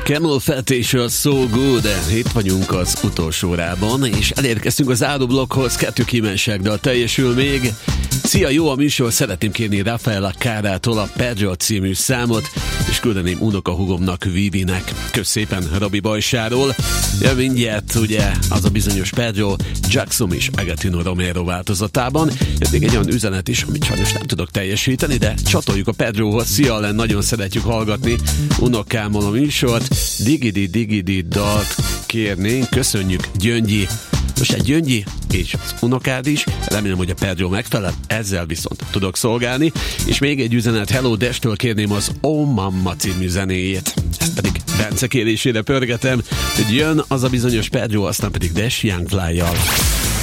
Camel Fat és a So Good. Itt vagyunk az utolsó órában, és elérkeztünk az záróblokkhoz. 2 kívánságdal teljesül még. Szia, jó a műsor, szeretném kérni Rafaela Kárától a Pedro című számot, és küldeném unokahúgomnak, Vivinek. Kösz szépen Robi Bajsáról. Ja, mindjárt ugye az a bizonyos Pedro Jackson és Agatino Romero változatában. Ez még egy olyan üzenet is, amit sajnos nem tudok teljesíteni, de csatoljuk a Pedrohoz. Szia, Len, nagyon szeretjük hallgatni unokámmal a műsort. Digidi dalt kérnénk, köszönjük, Gyöngyi. Most egy Gyöngyi és az unokád is, remélem, hogy a Pedro megfelel, ezzel viszont tudok szolgálni. És még egy üzenet, Hello Destől kérném az Oh Mamma című zenéjét. Ezt pedig Bence kérésére pörgetem, hogy jön az a bizonyos Pedro, aztán pedig Dash Young Fly-jal.